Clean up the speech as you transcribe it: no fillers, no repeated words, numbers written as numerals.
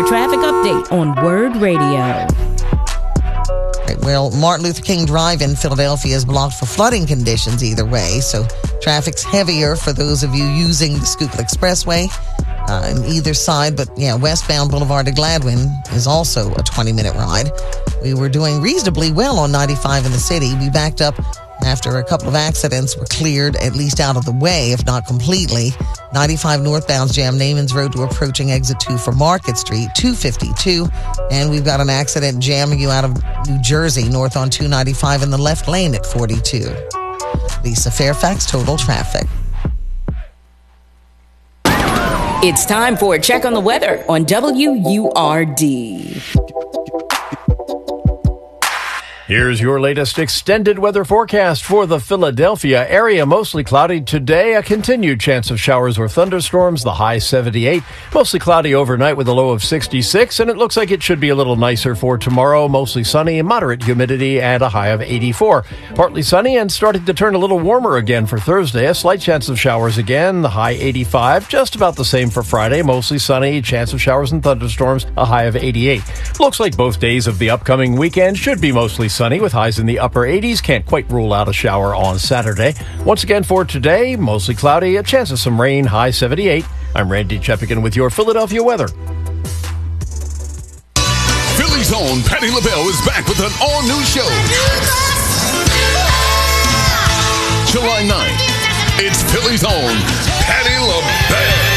traffic update on Word Radio. Well, Martin Luther King Drive in Philadelphia is blocked for flooding conditions either way, so traffic's heavier for those of you using the Schuylkill Expressway on either side. But westbound Boulevard to Gladwin is also a 20-minute ride. We were doing reasonably well on 95 in the city. We backed up after a couple of accidents were cleared, at least out of the way, if not completely. 95 northbound's jam Naaman's Road to approaching exit 2 for Market Street, 252. And we've got an accident jamming you out of New Jersey, north on 295 in the left lane at 42. Lisa Fairfax, Total Traffic. It's time for a check on the weather on WURD. Here's your latest extended weather forecast for the Philadelphia area. Mostly cloudy today, a continued chance of showers or thunderstorms, the high 78. Mostly cloudy overnight with a low of 66, and it looks like it should be a little nicer for tomorrow. Mostly sunny, moderate humidity, and a high of 84. Partly sunny and starting to turn a little warmer again for Thursday. A slight chance of showers again, the high 85. Just about the same for Friday. Mostly sunny, chance of showers and thunderstorms, a high of 88. Looks like both days of the upcoming weekend should be mostly sunny with highs in the upper 80s. Can't quite rule out a shower on Saturday. Once again for today, mostly cloudy, a chance of some rain, high 78. I'm Randy Cheppigan with your Philadelphia weather. Philly's own Patti LaBelle is back with an all-new show. July 9th, it's Philly's own Patti LaBelle.